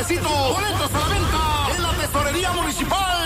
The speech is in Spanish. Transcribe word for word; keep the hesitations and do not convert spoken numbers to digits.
pesitos. Boletos a la venta en la Tesorería Municipal.